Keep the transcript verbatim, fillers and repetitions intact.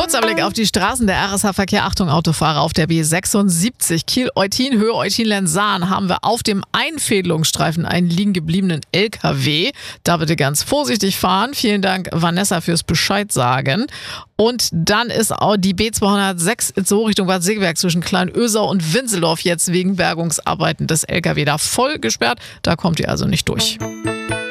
Kurzer Blick auf die Straßen, der R S H-Verkehr. Achtung, Autofahrer auf der B sechsundsiebzig. Kiel-Eutin, Höhe Eutin-Lensahn haben wir auf dem Einfädelungsstreifen einen liegen gebliebenen L K W. Da bitte ganz vorsichtig fahren. Vielen Dank, Vanessa, fürs Bescheid sagen. Und dann ist auch die B zweihundertsechs in so Richtung Bad Segeberg zwischen Kleinösau und Winseldorf jetzt wegen Bergungsarbeiten des L K W da voll gesperrt. Da kommt ihr also nicht durch.